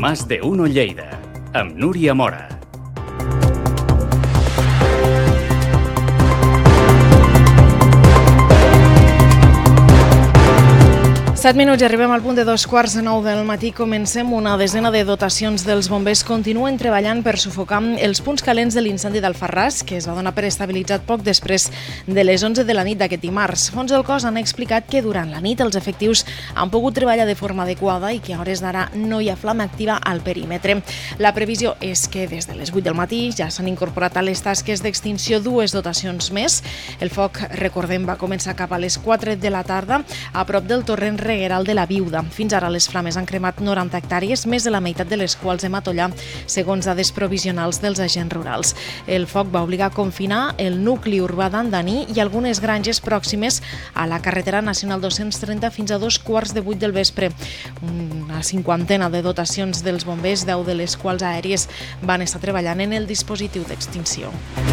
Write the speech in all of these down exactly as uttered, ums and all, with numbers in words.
Más de Uno Lleida, amb Núria Mora. Set minuts i arribem al punt de dos quarts de nou del matí. Comencem. Una desena de dotacions dels bombers continuen treballant per sufocar els punts calents de l'incendi d'Alfarràs, que es va donar per estabilitzat poc després de les onze de la nit d'aquest dimarts. Fons del cos han explicat que durant la nit els efectius han pogut treballar de forma adequada i que a hores d'ara no hi ha flama activa al perímetre. La previsió és que des de les vuit del matí ja s'han incorporat a les tasques d'extinció dues dotacions més. El foc, recordem, va començar cap a les quatre de la tarda a prop del torrent Regueral de la Viuda. Fins ara les flames han cremat noranta hectàrees, més de la meitat de les quals de matollar, segons dades provisionals dels agents rurals. El foc va obligar a confinar el nucli urbà d'Andaní i algunes granges pròximes a la carretera nacional dos-cents trenta fins a dos quarts de vuit del vespre. Una cinquantena de dotacions dels bombers, deu de les quals aèries, van estar treballant en el dispositiu d'extinció.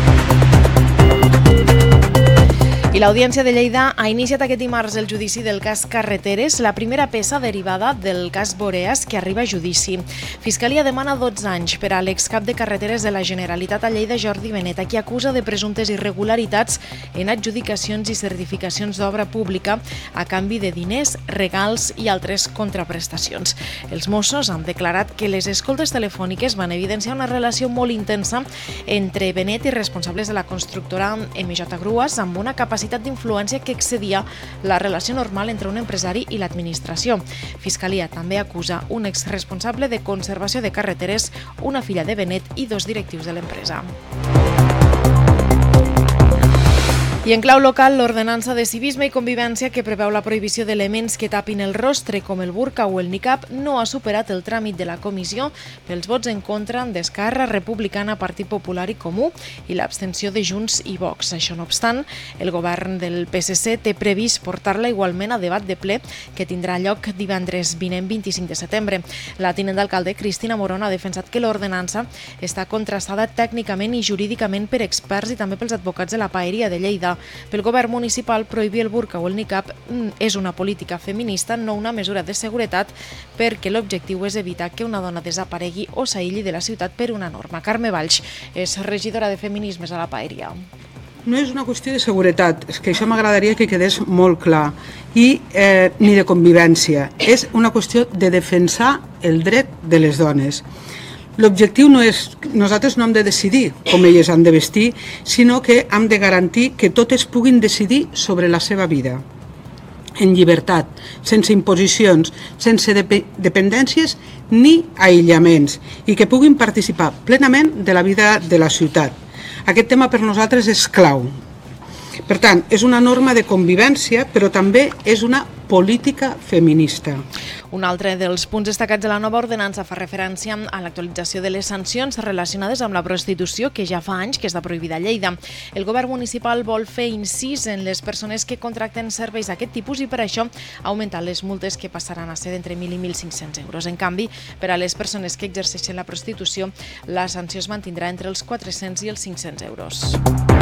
I l'Audiència de Lleida ha iniciat aquest dimarts el judici del cas Carreteres, la primera peça derivada del cas Boreas que arriba a judici. Fiscalia demana dotze anys per a l'excap de Carreteres de la Generalitat a Lleida, Jordi Benet, a qui acusa de presumptes irregularitats en adjudicacions i certificacions d'obra pública a canvi de diners, regals i altres contraprestacions. Els Mossos han declarat que les escoltes telefòniques van evidenciar una relació molt intensa entre Benet i responsables de la constructora M J Grues amb una capacitat d'influència que excedia la relació normal entre un empresari i l'administració. Fiscalia també acusa un exresponsable de conservació de carreteres, una filla de Benet i dos directius de l'empresa. I en clau local, l'ordenança de civisme i convivència que preveu la prohibició d'elements que tapin el rostre com el burca o el niqab no ha superat el tràmit de la comissió pels vots en contra d'Esquerra Republicana, Partit Popular i Comú i l'abstenció de Junts i Vox. Això no obstant, el govern del P S C té previst portar-la igualment a debat de ple que tindrà lloc divendres vinent vint-i-cinc de setembre. La tinent d'alcalde Cristina Morón ha defensat que l'ordenança està contrastada tècnicament i jurídicament per experts i també pels advocats de la Paeria de Lleida. Pel govern municipal, prohibir el burca o el niqab és una política feminista, no una mesura de seguretat, perquè l'objectiu és evitar que una dona desaparegui o s'aïlli de la ciutat per una norma. Carme Valls és regidora de Feminismes a la Paeria. No és una qüestió de seguretat, és que això m'agradaria que quedés molt clar, i eh, ni de convivència. És una qüestió de defensar el dret de les dones. L'objectiu no és, nosaltres no hem de decidir com elles han de vestir, sinó que hem de garantir que totes puguin decidir sobre la seva vida, en llibertat, sense imposicions, sense dependències ni aïllaments, i que puguin participar plenament de la vida de la ciutat. Aquest tema per nosaltres és clau. Per tant, és una norma de convivència, però també és una política feminista. Un altre dels punts destacats de la nova ordenança fa referència a l'actualització de les sancions relacionades amb la prostitució, que ja fa anys que està prohibida a Lleida. El govern municipal vol fer incís en les persones que contracten serveis d'aquest tipus i per això ha augmentat les multes, que passaran a ser d'entre mil i mil cinc-cents euros. En canvi, per a les persones que exerceixen la prostitució, la sanció es mantindrà entre els quatre-cents i els cinc-cents euros.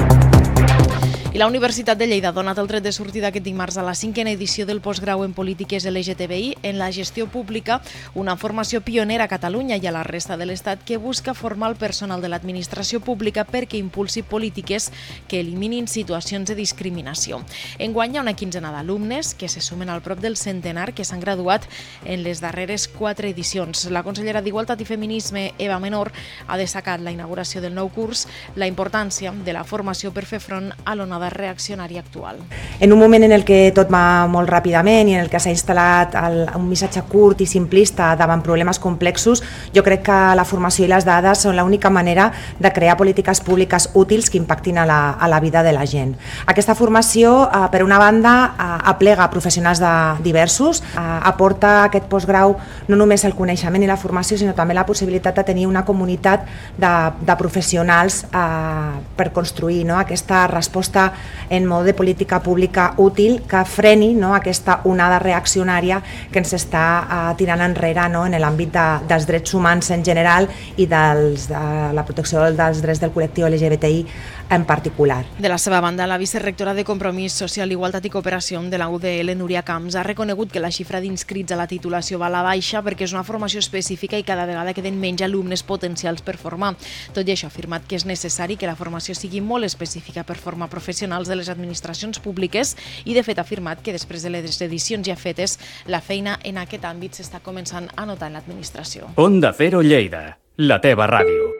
I la Universitat de Lleida ha donat el tret de sortida aquest dimarts a la cinquena edició del postgrau en polítiques L G T B I en la gestió pública, una formació pionera a Catalunya i a la resta de l'Estat que busca formar el personal de l'administració pública perquè impulsi polítiques que eliminin situacions de discriminació. Enguany hi ha una quinzena d'alumnes que se sumen al prop del centenar que s'han graduat en les darreres quatre edicions. La consellera d'Igualtat i Feminisme, Eva Menor, ha destacat la inauguració del nou curs, la importància de la formació per fer front a l'onada reaccionària actual. En un moment en el que tot va molt ràpidament i en el que s'ha instal·lat el, un missatge curt i simplista davant problemes complexos, jo crec que la formació i les dades són l'única manera de crear polítiques públiques útils que impactin a la, a la vida de la gent. Aquesta formació, eh, per una banda, eh, aplega professionals de diversos, eh, aporta a aquest postgrau no només el coneixement i la formació, sinó també la possibilitat de tenir una comunitat de, de professionals eh, per construir, no?, aquesta resposta posar en mode de política pública útil que freni, no, aquesta onada reaccionària que ens està uh, tirant enrere, no, en l'àmbit de, dels drets humans en general i dels, de la protecció dels drets del col·lectiu L G B T I en particular. De la seva banda, la vicerectora de Compromís Social, Igualtat i Cooperació de la U D L, Núria Camps, ha reconegut que la xifra d'inscrits a la titulació va a la baixa perquè és una formació específica i cada vegada queden menys alumnes potencials per formar. Tot i això, ha afirmat que és necessari que la formació sigui molt específica per formar professionals de les administracions públiques i, de fet, ha afirmat que després de les edicions ja fetes, la feina en aquest àmbit s'està començant a notar en l'administració. Onda Cero Lleida, la teva ràdio.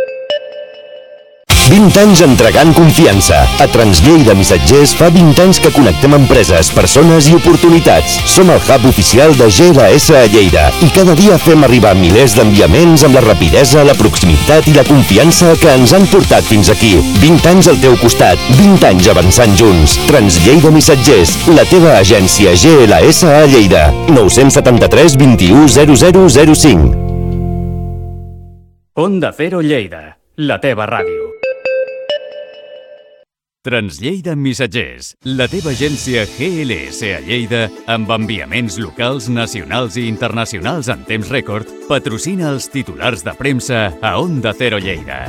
vint anys entregant confiança. A Translleida Missatgers fa vint anys que connectem empreses, persones i oportunitats. Som el hub oficial de G L S a Lleida i cada dia fem arribar milers d'enviaments amb la rapidesa, la proximitat i la confiança que ens han portat fins aquí. vint anys al teu costat, vint anys avançant junts. Translleida Missatgers, la teva agència G L S a Lleida. nou set tres, vint u, zero zero zero cinc. Onda Cero Lleida, la teva ràdio. Translleida Missatgers, la teva agència G L S a Lleida, amb enviaments locals, nacionals i internacionals en temps rècord, patrocina els titulars de premsa a Onda Cero Lleida.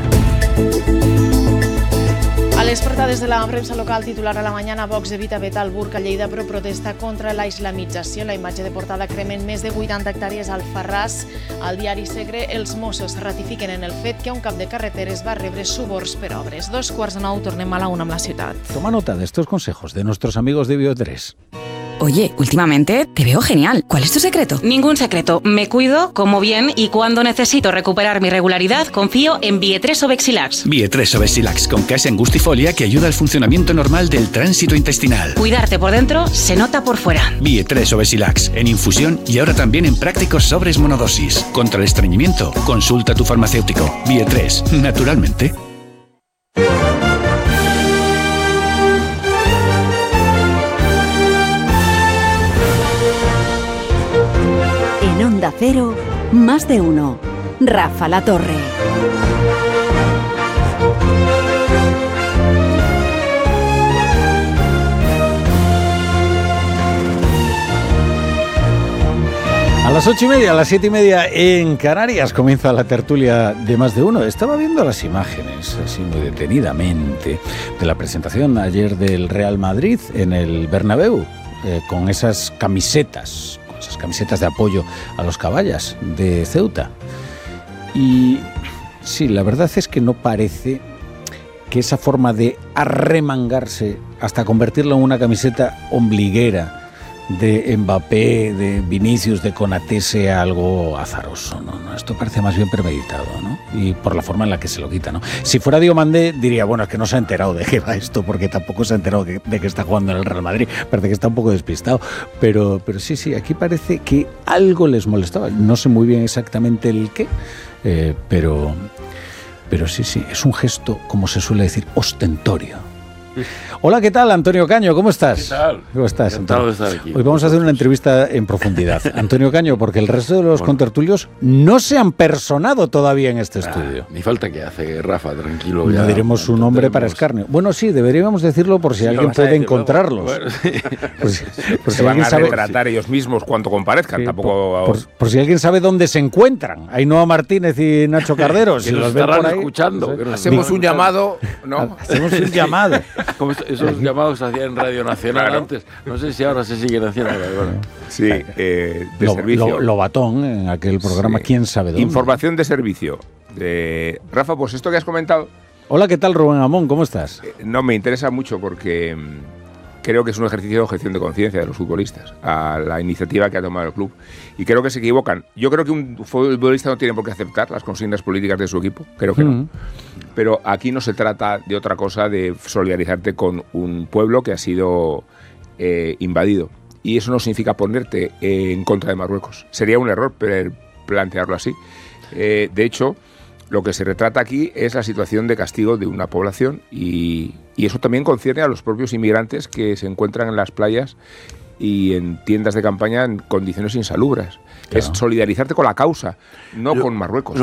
A les portades de la premsa local, titular a la mañana, Vox evita vetar el burca a Lleida però protesta contra la islamització. La imatge de portada cremen més de vuitanta hectàrees al Farràs. Al diari Segre, els Mossos ratifiquen en el fet que un cap de carreteres va rebre suborns per obres. Dos quarts de nou, tornem a la una amb la ciutat. Toma nota de estos consejos de nuestros amigos de Bio tres. Oye, últimamente te veo genial. ¿Cuál es tu secreto? Ningún secreto. Me cuido, como bien y cuando necesito recuperar mi regularidad, confío en Vie tres Obexilax. Vie tres Obexilax con case angustifolia que ayuda al funcionamiento normal del tránsito intestinal. Cuidarte por dentro se nota por fuera. Vie tres Obexilax en infusión y ahora también en prácticos sobres monodosis. Contra el estreñimiento, consulta a tu farmacéutico. Vie tres, naturalmente. Onda Cero, más de uno. Rafa La Torre. A las ocho y media, a las siete y media en Canarias comienza la tertulia de Más de Uno. Estaba viendo las imágenes, así muy detenidamente, de la presentación ayer del Real Madrid en el Bernabéu, eh, con esas camisetas, con esas camisetas de apoyo a los caballas de Ceuta. Y sí, la verdad es que no parece que esa forma de arremangarse hasta convertirlo en una camiseta ombliguera de Mbappé, de Vinicius, de Konaté sea algo azaroso, ¿no? No, esto parece más bien premeditado, ¿no? Y por la forma en la que se lo quita, ¿no? Si fuera Diomandé diría, bueno, es que no se ha enterado de qué va esto, porque tampoco se ha enterado de, de que está jugando en el Real Madrid, parece que está un poco despistado, pero, pero sí, sí, aquí parece que algo les molestaba, no sé muy bien exactamente el qué, eh, pero, pero sí, sí, es un gesto, como se suele decir, ostentorio. Hola, ¿qué tal, Antonio Caño? ¿Cómo estás? ¿Qué tal? ¿Cómo estás, Encantado Antonio? de estar aquí. Hoy vamos a hacer una entrevista en profundidad. Antonio Caño, porque el resto de los bueno. contertulios no se han personado todavía en este ah, estudio. Ni falta que hace, Rafa, tranquilo. No ya diremos su nombre para escarnio. Bueno, sí, deberíamos decirlo por si sí, alguien puede encontrarlos. Bueno, sí. por si, por se si van a sabe, retratar sí. ellos mismos cuando comparezcan. Sí, Tampoco... por, por, por si alguien sabe dónde se encuentran. Ainhoa Martínez y Nacho Carderos. que si nos los estarán ven por ahí, escuchando. No sé. Que nos Hacemos un llamado, ¿no? Hacemos un llamado. Como esos llamados se hacían en Radio Nacional claro. antes. No sé si ahora se siguen haciendo. Bueno. Sí, eh, de lo, servicio. Lo, Lobatón, en aquel programa, sí. ¿Quién sabe dónde? Información de servicio. De... Rafa, pues esto que has comentado... Hola, ¿qué tal, Rubén Amón? ¿Cómo estás? Eh, no, me interesa mucho porque creo que es un ejercicio de objeción de conciencia de los futbolistas a la iniciativa que ha tomado el club. Y creo que se equivocan. Yo creo que un futbolista no tiene por qué aceptar las consignas políticas de su equipo. Creo que mm. no. Pero aquí no se trata de otra cosa de solidarizarte con un pueblo que ha sido eh, invadido. Y eso no significa ponerte eh, en contra de Marruecos. Sería un error plantearlo así. Eh, de hecho, lo que se retrata aquí es la situación de castigo de una población y, y eso también concierne a los propios inmigrantes que se encuentran en las playas y en tiendas de campaña en condiciones insalubres. Claro. Es solidarizarte con la causa, no Yo, con Marruecos.